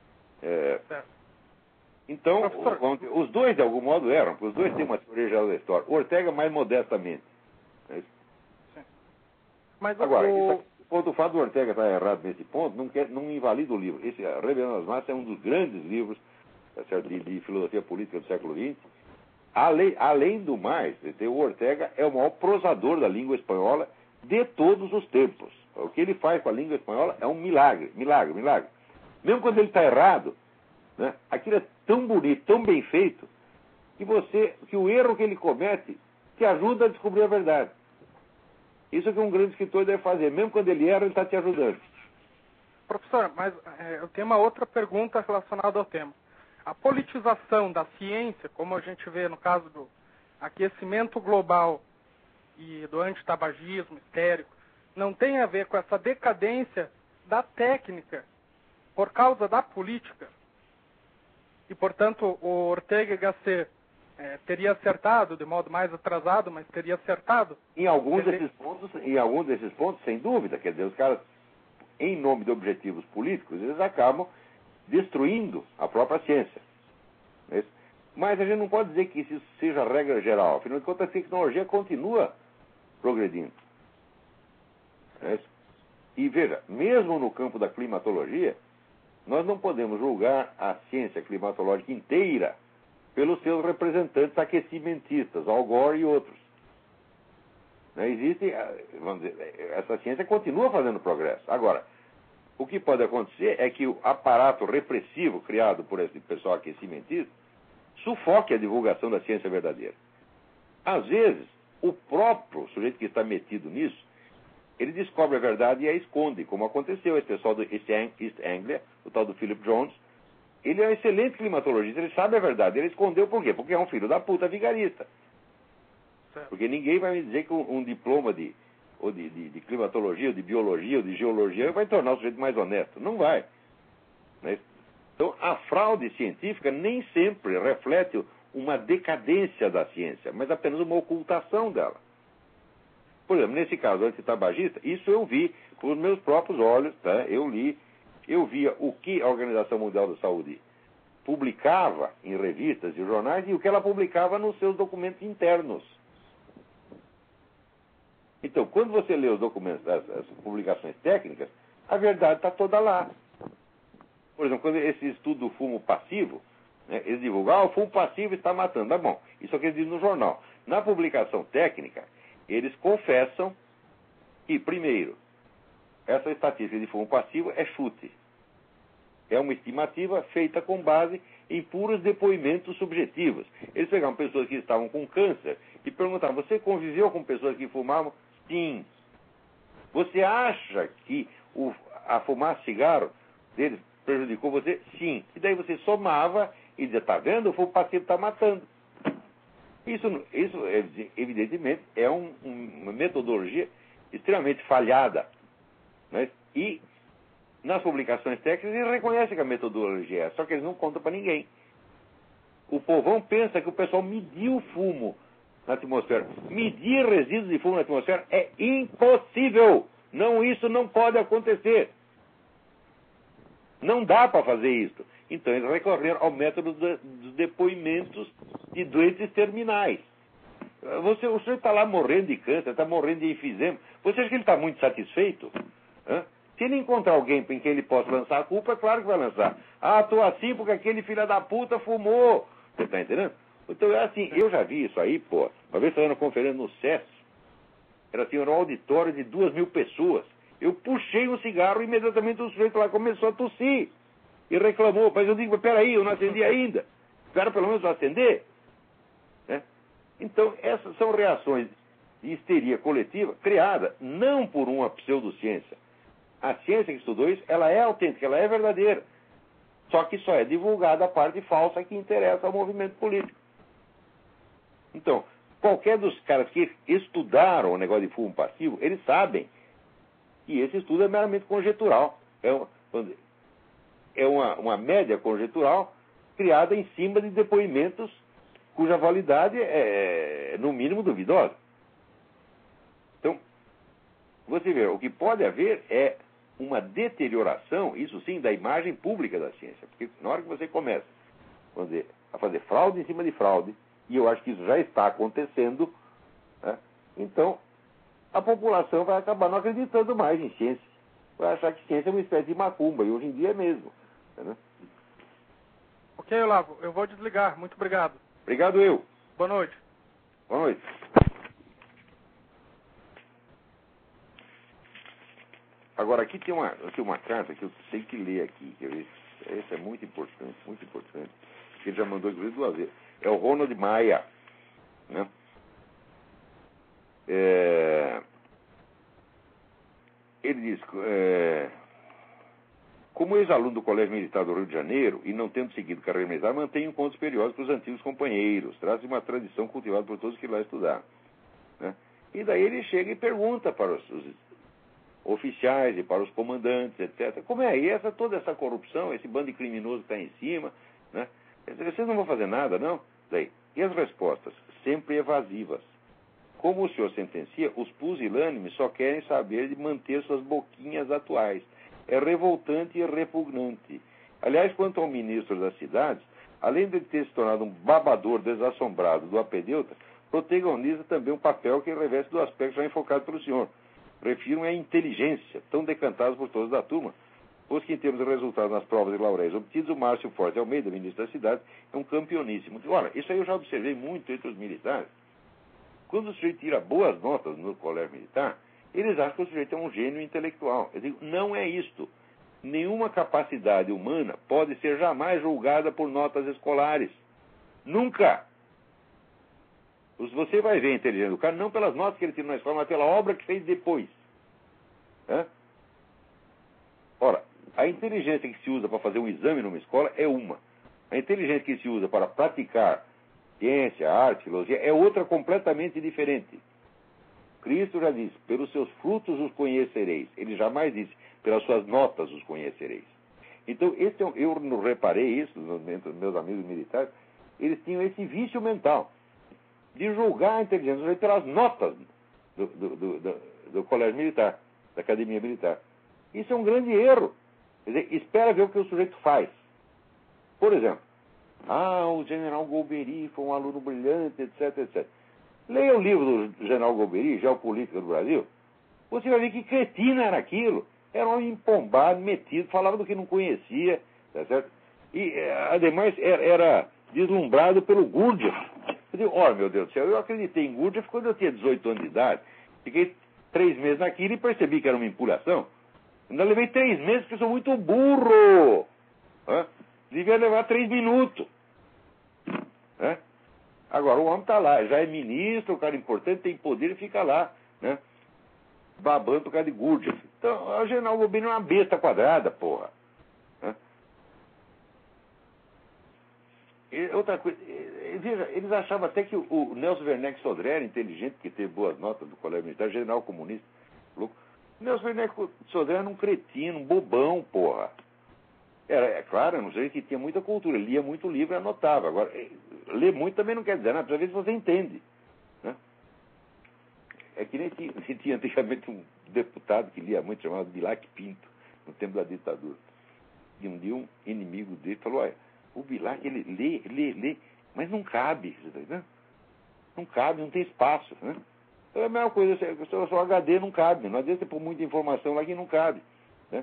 Então, os dois, de algum modo, erram, porque os dois têm uma teoria geral da história. O Ortega mais modestamente. Sim. Mas agora, o fato do Ortega estar errado nesse ponto não invalida o livro. Esse Rebelião das Massas é um dos grandes livros, tá certo, de filosofia política do século XX. Além do mais, o Ortega é o maior prosador da língua espanhola de todos os tempos. O que ele faz com a língua espanhola é um milagre. Mesmo quando ele está errado, né, aquilo é tão bonito, tão bem feito, que o erro que ele comete te ajuda a descobrir a verdade. Isso é que um grande escritor deve fazer. Mesmo quando ele erra, ele está te ajudando. Professor, mas eu tenho uma outra pergunta relacionada ao tema. A politização da ciência, como a gente vê no caso do aquecimento global e do antitabagismo histérico, não tem a ver com essa decadência da técnica por causa da política? E, portanto, o Ortega y Gasset teria acertado, de modo mais atrasado, mas teria acertado? Em alguns desses pontos, sem dúvida. Quer dizer, os caras, em nome de objetivos políticos, eles acabam destruindo a própria ciência. Mas a gente não pode dizer que isso seja a regra geral. Afinal de contas, a tecnologia continua progredindo. E veja, mesmo no campo da climatologia, nós não podemos julgar a ciência climatológica inteira pelos seus representantes aquecimentistas, Al Gore e outros. Existe, vamos dizer, essa ciência continua fazendo progresso. Agora, o que pode acontecer é que o aparato repressivo criado por esse pessoal aquecimentista sufoque a divulgação da ciência verdadeira. Às vezes, o próprio sujeito que está metido nisso, ele descobre a verdade e a esconde, como aconteceu. Esse pessoal do East Anglia, o tal do Philip Jones, ele é um excelente climatologista, ele sabe a verdade. Ele escondeu por quê? Porque é um filho da puta vigarista. Certo. Porque ninguém vai me dizer que um diploma de climatologia, ou de biologia, ou de geologia vai tornar o sujeito mais honesto. Não vai. Então, a fraude científica nem sempre reflete uma decadência da ciência, mas apenas uma ocultação dela. Por exemplo, nesse caso antitabagista, isso eu vi com os meus próprios olhos, tá? Eu via o que a Organização Mundial da Saúde publicava em revistas e jornais e o que ela publicava nos seus documentos internos. Então, quando você lê os documentos, as publicações técnicas, a verdade está toda lá. Por exemplo, quando esse estudo do fumo passivo, né, eles divulgam, o fumo passivo está matando. Ah, bom, isso é o que eles dizem no jornal. Na publicação técnica, eles confessam que, primeiro, essa estatística de fumo passivo é chute. É uma estimativa feita com base em puros depoimentos subjetivos. Eles pegavam pessoas que estavam com câncer e perguntavam, você conviveu com pessoas que fumavam? Sim. Você acha que a fumar cigarro deles prejudicou você? Sim. E daí você somava e dizia, está vendo? O fumo passivo está matando. Isso, evidentemente, é uma metodologia extremamente falhada. Né? E, nas publicações técnicas, eles reconhecem que a metodologia é essa, só que eles não contam para ninguém. O povão pensa que o pessoal mediu o fumo na atmosfera. Medir resíduos de fumo na atmosfera é impossível. Isso não pode acontecer. Não dá para fazer isso. Então, eles recorreram ao método dos depoimentos de doentes terminais. O senhor está lá morrendo de câncer, está morrendo de enfisema. Você acha que ele está muito satisfeito? Se ele encontrar alguém em quem ele possa lançar a culpa, é claro que vai lançar. Ah, tô assim porque aquele filho da puta fumou. Você está entendendo? Então é assim, eu já vi isso aí, pô. Uma vez estava na conferência no SES, era um auditório de 2.000 pessoas. Eu puxei um cigarro e imediatamente o sujeito lá começou a tossir. E reclamou. Mas eu digo, peraí, eu não acendi ainda. Espera pelo menos acender. Né? Então, essas são reações de histeria coletiva criada não por uma pseudociência. A ciência que estudou isso, ela é autêntica, ela é verdadeira. Só que só é divulgada a parte falsa que interessa ao movimento político. Então, qualquer dos caras que estudaram o negócio de fumo passivo, eles sabem que esse estudo é meramente conjetural. É uma média conjetural criada em cima de depoimentos cuja validade é, no mínimo, duvidosa. Então, você vê, o que pode haver é uma deterioração, isso sim, da imagem pública da ciência. Porque na hora que você começa a fazer fraude em cima de fraude, e eu acho que isso já está acontecendo, né? Então a população vai acabar não acreditando mais em ciência. Vai achar que ciência é uma espécie de macumba, e hoje em dia é mesmo. Né? Ok, Olavo, eu vou desligar. Muito obrigado. Obrigado eu. Boa noite. Boa noite. Agora, aqui tem uma carta que eu tenho que ler aqui. Essa é muito importante, muito importante. Ele já mandou, inclusive, 2 vezes. É o Ronald Maia. Né? Ele diz, como ex-aluno do Colégio Militar do Rio de Janeiro, e não tendo seguido carreira militar, mantenho encontros periódicos com os antigos companheiros. Traz uma tradição cultivada por todos que lá estudaram. Né? E daí ele chega e pergunta para os oficiais e para os comandantes, etc. Como é aí toda essa corrupção, esse bando de criminoso que está em cima, né? Vocês não vão fazer nada, não? Daí, e as respostas? Sempre evasivas. Como o senhor sentencia, os pusilânimes só querem saber de manter suas boquinhas atuais. É revoltante e repugnante. Aliás, quanto ao ministro das cidades, além de ter se tornado um babador desassombrado do apedeuta, protagoniza também um papel que reveste do aspecto já enfocado pelo senhor. Refiro à inteligência, tão decantada por todos da turma, pois que em termos de resultados nas provas de lauréis obtidos, o Márcio Forte Almeida, ministro da cidade, é um campeoníssimo. Ora, isso aí eu já observei muito entre os militares. Quando o sujeito tira boas notas no colégio militar, eles acham que o sujeito é um gênio intelectual. Eu digo, não é isto. Nenhuma capacidade humana pode ser jamais julgada por notas escolares. Nunca! Você vai ver a inteligência do cara não pelas notas que ele tira na escola, mas pela obra que fez depois. Ora, a inteligência que se usa para fazer um exame numa escola é uma. A inteligência que se usa para praticar ciência, arte, filosofia é outra completamente diferente. Cristo já disse, pelos seus frutos os conhecereis. Ele jamais disse, pelas suas notas os conhecereis. Então, eu não reparei isso entre os meus amigos militares, eles tinham esse vício mental de julgar a inteligência pelas notas do colégio militar, da academia militar. Isso é um grande erro. Quer dizer, espera ver o que o sujeito faz. Por exemplo, o general Golbery foi um aluno brilhante, etc, etc. Leia o livro do general Golbery, Geopolítica do Brasil, você vai ver que cretina era aquilo. Era um empombado, metido, falava do que não conhecia, tá certo? E, ademais, era deslumbrado pelo Gurdjieff. Eu digo, meu Deus do céu, eu acreditei em Gurdjieff quando eu tinha 18 anos de idade. Fiquei 3 meses naquilo e percebi que era uma empulhação. Ainda levei 3 meses porque eu sou muito burro. Devia levar 3 minutos. Agora, o homem está lá, já é ministro, o cara importante, tem poder e fica lá, né? Babando por causa de Gurdjieff. Então, o general Golbery é uma besta quadrada, porra. E outra coisa, veja, eles achavam até que o Nelson Werneck Sodré era inteligente, que teve boas notas do colégio militar, general comunista, louco. O Nelson Werneck Sodré era um cretino, um bobão, porra. É claro, não sei que tinha muita cultura, lia muito livro e anotava. Agora, ler muito também não quer dizer nada, precisa ver se você entende. Né? É que nem tinha antigamente um deputado que lia muito, chamado Bilac Pinto, no tempo da ditadura. E um dia um inimigo dele falou, olha, o Bilac, ele lê, mas não cabe, né? Não cabe, não tem espaço. Né? É a mesma coisa, o seu HD não cabe, não adianta você pôr muita informação lá que não cabe. Né?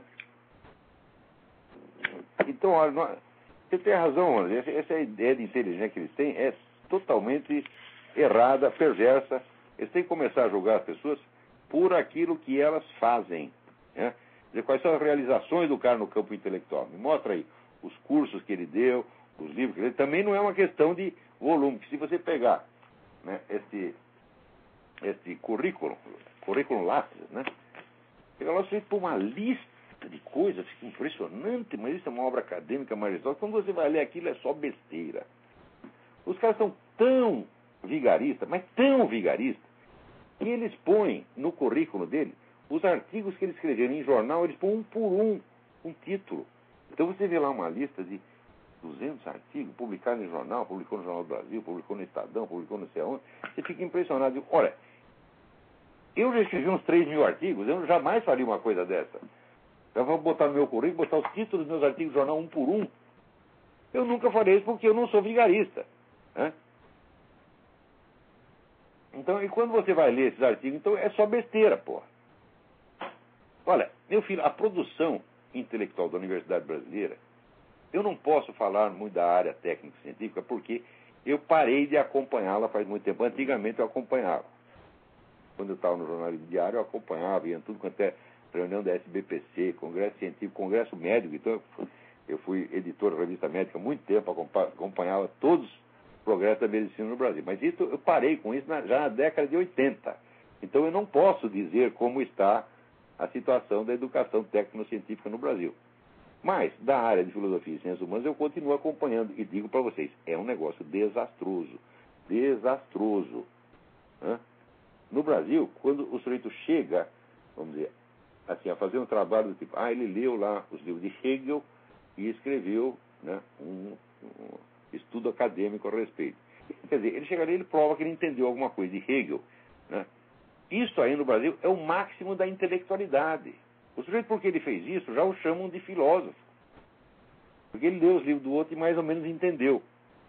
Então, olha, você tem razão, olha, essa ideia de inteligência que eles têm é totalmente errada, perversa. Eles têm que começar a julgar as pessoas por aquilo que elas fazem. Né? Dizer, quais são as realizações do cara no campo intelectual. Me mostra aí os cursos que ele deu, os livros que ele deu. Também não é uma questão de volume, que se você pegar, né, este currículo Lattes, né? Chega lá feito por uma lista de coisas, fica impressionante, mas isso é uma obra acadêmica majestosa. Quando você vai ler aquilo, é só besteira. Os caras são tão vigaristas, mas tão vigaristas, que eles põem no currículo dele os artigos que eles escreveram em jornal, eles põem um por um título. Então você vê lá uma lista de 200 artigos publicados em jornal, publicou no Jornal do Brasil, publicou no Estadão, publicou não sei aonde. Você fica impressionado. Olha, eu já escrevi uns 3.000 artigos, eu jamais faria uma coisa dessa. Eu vou botar no meu currículo, botar os títulos dos meus artigos no jornal um por um. Eu nunca farei isso porque eu não sou vigarista. Né? Então, e quando você vai ler esses artigos, então é só besteira, porra. Olha, meu filho, a produção intelectual da Universidade Brasileira, eu não posso falar muito da área técnico-científica porque eu parei de acompanhá-la faz muito tempo. Antigamente eu acompanhava. Quando eu estava no jornalismo diário, eu acompanhava, ia em tudo quanto é reunião da SBPC, congresso científico, congresso médico. Então, eu fui editor da revista médica há muito tempo, acompanhava todos os progressos da medicina no Brasil. Mas isso, eu parei com isso já na década de 80. Então, eu não posso dizer como está a situação da educação técnico-científica no Brasil. Mas, da área de filosofia e ciências humanas, eu continuo acompanhando e digo para vocês, é um negócio desastroso. Desastroso. Né? No Brasil, quando o sujeito chega, vamos dizer, assim, a fazer um trabalho do tipo, ele leu lá os livros de Hegel e escreveu, né, um estudo acadêmico a respeito. Quer dizer, ele chega ali e ele prova que ele entendeu alguma coisa de Hegel. Né? Isso aí no Brasil é o máximo da intelectualidade. O sujeito, porque ele fez isso, já o chamam de filósofo. Porque ele leu os livros do outro e mais ou menos entendeu.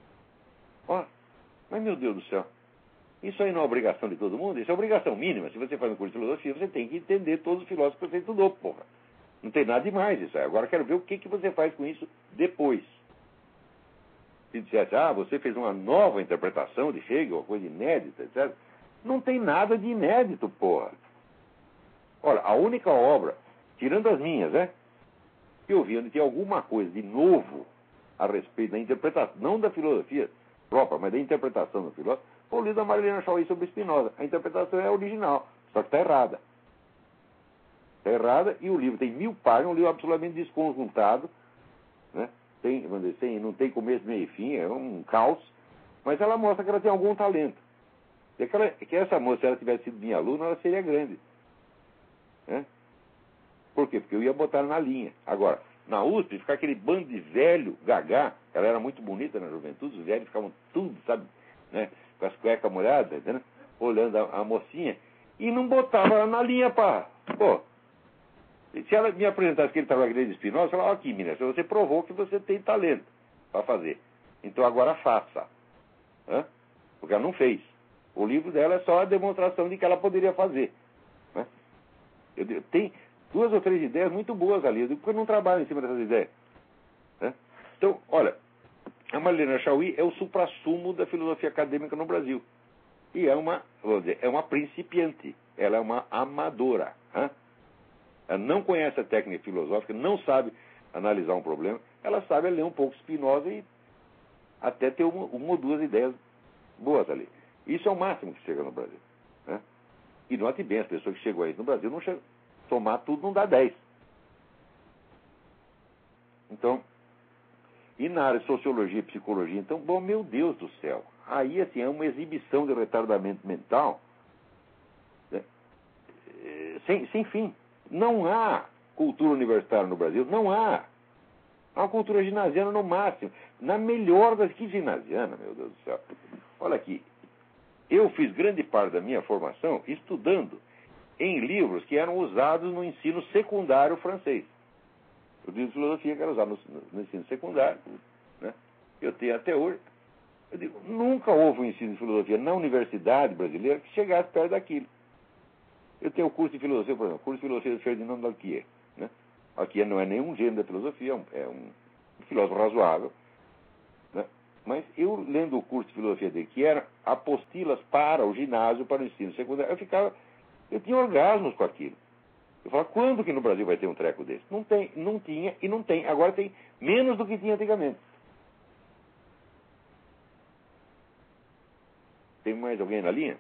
Mas meu Deus do céu, isso aí não é obrigação de todo mundo? Isso é obrigação mínima. Se você faz um curso de filosofia, você tem que entender todos os filósofos que você estudou, porra. Não tem nada demais isso aí. Agora quero ver o que você faz com isso depois. Se dissesse, você fez uma nova interpretação de Hegel, uma coisa inédita, etc. Não tem nada de inédito, porra. Olha, a única obra, tirando as minhas, que eu vi onde tem alguma coisa de novo a respeito da interpretação, não da filosofia própria, mas da interpretação do filósofo, foi o livro da Marilena Chauí sobre Spinoza. A interpretação é original, só que está errada. Está errada e o livro tem 1000 páginas, um livro absolutamente desconjuntado, né? Vamos dizer, não tem começo, meio e fim, é um caos, mas ela mostra que ela tem algum talento. Que essa moça, se ela tivesse sido minha aluna, ela seria grande. Né? Por quê? Porque eu ia botar ela na linha. Agora, na USP, ficar aquele bando de velho, gagá, ela era muito bonita na juventude, os velhos ficavam tudo, sabe, né? Com as cuecas molhadas, né? Olhando a mocinha, e não botava ela na linha, pá. Pô, se ela me apresentasse que ele estava grande de Spinoza, eu falava, aqui, menina, você provou que você tem talento para fazer. Então agora faça. Né? Porque ela não fez. O livro dela é só a demonstração de que ela poderia fazer. Né? Tem 2 ou 3 ideias muito boas ali. Eu digo, por que não trabalho em cima dessas ideias? Né? Então, olha, a Marilena Chauí é o suprassumo da filosofia acadêmica no Brasil. E é vamos dizer, é uma principiante. Ela é uma amadora. Né? Ela não conhece a técnica filosófica, não sabe analisar um problema. Ela sabe ler um pouco Spinoza e até ter uma ou 2 ideias boas ali. Isso é o máximo que chega no Brasil. Né? E note bem, as pessoas que chegam aí no Brasil, não chegam, somar tudo não dá 10. Então, e na área de sociologia e psicologia, então, bom, meu Deus do céu, aí assim, é uma exibição de retardamento mental, né? sem fim. Não há cultura universitária no Brasil, não há. Há uma cultura ginasiana no máximo. Na melhor das que ginasiana, meu Deus do céu. Olha aqui, eu fiz grande parte da minha formação estudando em livros que eram usados no ensino secundário francês. O livro de filosofia que era usado no ensino secundário, né? Eu tenho até hoje. Eu digo, nunca houve um ensino de filosofia na universidade brasileira que chegasse perto daquilo. Eu tenho o curso de filosofia, por exemplo, o curso de filosofia de Ferdinando Alquier. Né? Alquier não é nenhum gênio da filosofia, é um filósofo razoável. Né? Mas eu, lendo o curso de filosofia dele, que era apostilas para o ginásio, para o ensino secundário, eu tinha orgasmos com aquilo. Eu falava, quando que no Brasil vai ter um treco desse? Não tem, não tinha e não tem. Agora tem menos do que tinha antigamente. Tem mais alguém na linha?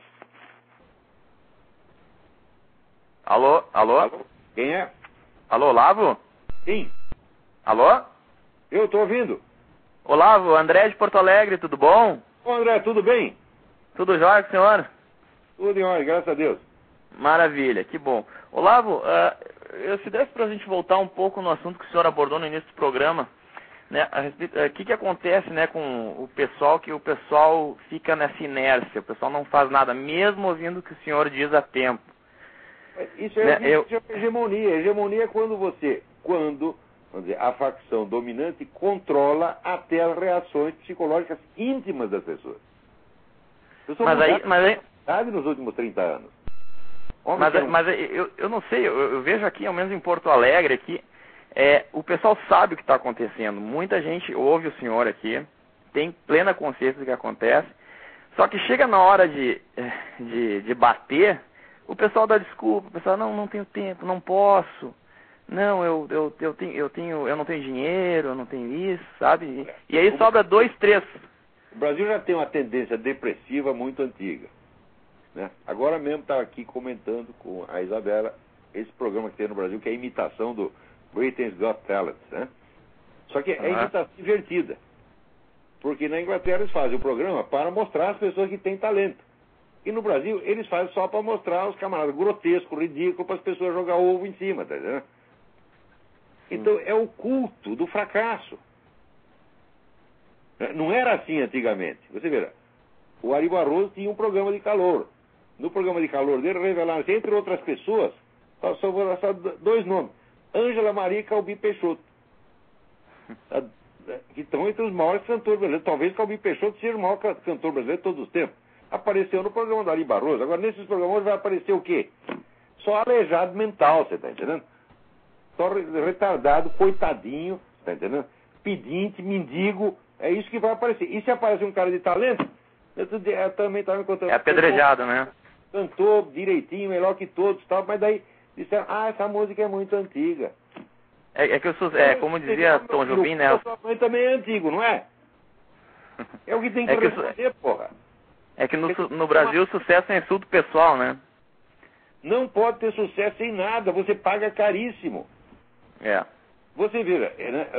Alô? Alô? Quem é? Alô, Olavo? Sim. Alô? Eu estou ouvindo. Olavo, André de Porto Alegre, tudo bom? Ô, André, tudo bem? Tudo jóia, senhor? Tudo em ordem, graças a Deus. Maravilha, que bom. Olavo, se desse para a gente voltar um pouco no assunto que o senhor abordou no início do programa, né, o que acontece, né, com o pessoal, que o pessoal fica nessa inércia, o pessoal não faz nada, mesmo ouvindo o que o senhor diz a tempo. Isso é, né, hegemonia. Hegemonia é vamos dizer, a facção dominante controla até as reações psicológicas íntimas das pessoas. Mas aí nos últimos 30 anos. Mas eu não sei, eu vejo aqui, ao menos em Porto Alegre, aqui, o pessoal sabe o que está acontecendo. Muita gente ouve o senhor aqui, tem plena consciência do que acontece, só que chega na hora de bater, o pessoal dá desculpa, o pessoal, não tenho tempo, não posso, não, eu não tenho dinheiro, eu não tenho isso, sabe? E aí sobra 2, 3. O Brasil já tem uma tendência depressiva muito antiga. Né? Agora mesmo estava aqui comentando com a Isabela esse programa que tem no Brasil, que é a imitação do Britain's Got Talent. Né? Só que é imitação divertida. Porque na Inglaterra eles fazem o programa para mostrar as pessoas que têm talento. E no Brasil eles fazem só para mostrar os camaradas grotescos, ridículos, para as pessoas jogar ovo em cima. Tá entendendo? Então é o culto do fracasso. Não era assim antigamente. Você verá, o Ari Barroso tinha um programa de calor. No programa de calor dele revelaram-se, entre outras pessoas, só vou lançar 2 nomes: Ângela Maria e Calbi Peixoto, que estão entre os maiores cantores brasileiros. Talvez Calbi Peixoto seja o maior cantor brasileiro de todos os tempos. Apareceu no programa do Ari Barroso. Agora, nesses programas vai aparecer o quê? Só aleijado mental, você está entendendo? Só retardado, coitadinho, está entendendo? Pedinte, mendigo, é isso que vai aparecer. E se aparecer um cara de talento, eu também estava me contando. É apedrejado, né? Cantou direitinho, melhor que todos, tal, mas daí disseram, essa música é muito antiga. Como dizia Tom Jobim, né? O sua mãe também é antigo, não é? É o que tem que responder, porra. É que no Brasil o sucesso é insulto pessoal, né? Não pode ter sucesso em nada, você paga caríssimo. Você vira,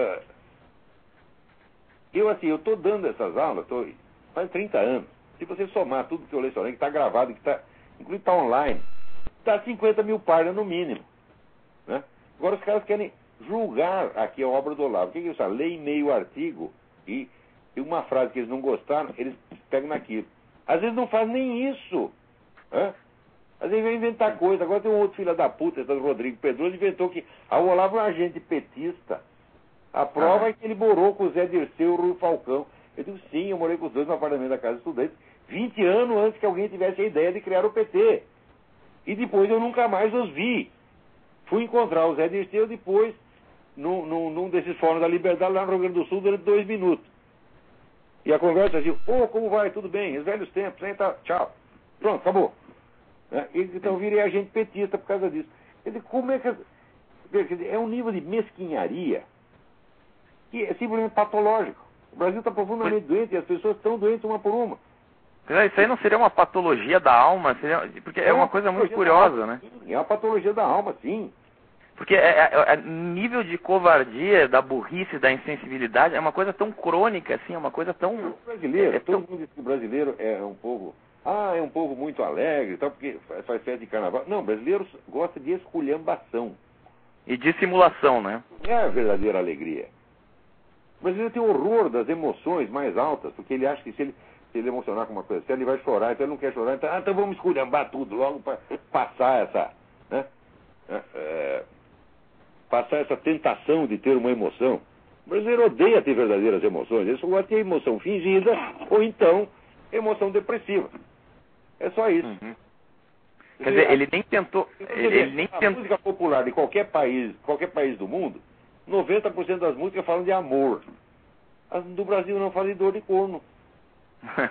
eu estou dando essas aulas, faz 30 anos. Se você somar tudo que eu lecionei, que está gravado, inclusive está online, está 50 mil páginas no mínimo. Né? Agora os caras querem julgar aqui a obra do Olavo. O que é isso? Lê meio artigo e uma frase que eles não gostaram, eles pegam naquilo. Às vezes não faz nem isso. Né? Às vezes vem inventar coisa. Agora tem um outro filho da puta, esse Rodrigo Pedroso, inventou que o Olavo é um agente petista. A prova é que ele morou com o Zé Dirceu e o Rui Falcão. Eu digo, sim, eu morei com os dois no apartamento da Casa Estudante 20 anos antes que alguém tivesse a ideia de criar o PT. E depois eu nunca mais os vi. Fui encontrar o Zé Dirceu depois, num desses fóruns da Liberdade, lá no Rio Grande do Sul, durante 2 minutos. E a conversa assim, como vai? Tudo bem? Os velhos tempos, hein? Tá, tchau. Pronto, acabou. Então virei agente petista por causa disso. Quer dizer, como é que... É um nível de mesquinharia que é simplesmente patológico. O Brasil está profundamente doente e as pessoas estão doentes uma por uma. Isso aí não seria uma patologia da alma? Porque é uma coisa muito curiosa, né? Sim, é uma patologia da alma, sim. Porque nível de covardia, da burrice, da insensibilidade, é uma coisa tão crônica, assim, é uma coisa tão... O brasileiro, todo mundo diz que o brasileiro é um povo... é um povo muito alegre, tal, porque faz festa de carnaval. Não, o brasileiro gosta de esculhambação. E dissimulação, né? É a verdadeira alegria. O brasileiro tem horror das emoções mais altas, porque ele acha que se ele emocionar com uma coisa, ele vai chorar, então ele não quer chorar, então vamos esculhambar tudo logo para passar essa... Né? Passar essa tentação de ter uma emoção. O brasileiro odeia ter verdadeiras emoções. Ele só gosta de ter emoção fingida ou então emoção depressiva. É só isso. Uhum. Quer dizer, ele nem tentou... A música popular de qualquer país do mundo, 90% das músicas falam de amor. As do Brasil não falam de dor de corno.